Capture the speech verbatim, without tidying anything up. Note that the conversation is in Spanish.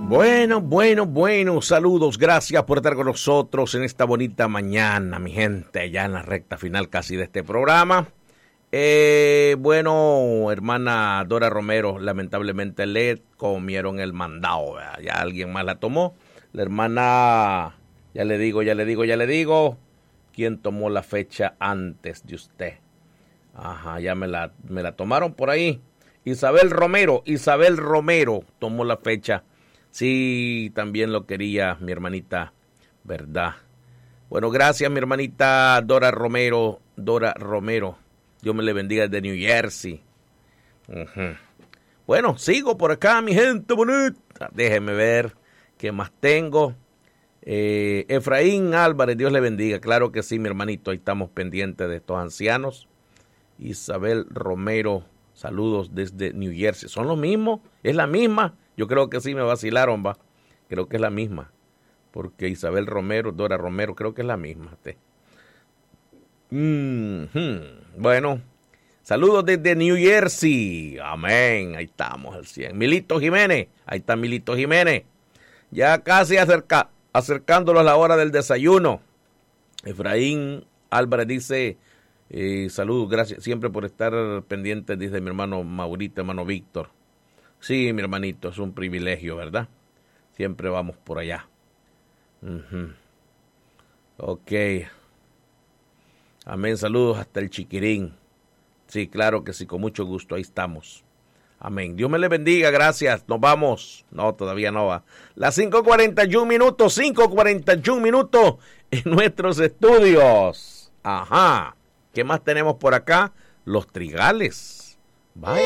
Bueno, bueno, bueno, saludos, gracias por estar con nosotros en esta bonita mañana, mi gente, ya en la recta final casi de este programa. Eh, bueno, hermana Dora Romero, lamentablemente le comieron el mandado, ¿verdad? Ya alguien más la tomó. La hermana, ya le digo, ya le digo, ya le digo, ¿quién tomó la fecha antes de usted? Ajá, ya me la, me la tomaron por ahí. Isabel Romero, Isabel Romero tomó la fecha. Sí, también lo quería mi hermanita, ¿verdad? Bueno, gracias mi hermanita Dora Romero, Dora Romero. Dios me le bendiga desde New Jersey. Uh-huh. Bueno, sigo por acá, mi gente bonita. Déjeme ver qué más tengo. Eh, Efraín Álvarez, Dios le bendiga. Claro que sí, mi hermanito, ahí estamos pendientes de estos ancianos. Isabel Romero, saludos desde New Jersey. ¿Son los mismos? ¿Es la misma? Yo creo que sí, me vacilaron, va. Creo que es la misma. Porque Isabel Romero, Dora Romero, creo que es la misma. Mm-hmm. Bueno, saludos desde New Jersey. Amén. Ahí estamos al cien. Milito Jiménez. Ahí está Milito Jiménez. Ya casi acerca, acercándolos a la hora del desayuno. Efraín Álvarez dice, eh, saludos, gracias siempre por estar pendientes, dice mi hermano Maurito, hermano Víctor. Sí, mi hermanito, es un privilegio, ¿verdad? Siempre vamos por allá. Uh-huh. Ok. Amén, saludos hasta el Chiquirín. Sí, claro que sí, con mucho gusto, ahí estamos. Amén. Dios me le bendiga, gracias. Nos vamos. No, todavía no va. Las cinco cuarenta y un minutos, cinco cuarenta y un minutos en nuestros estudios. Ajá. ¿Qué más tenemos por acá? Los trigales. Vaya.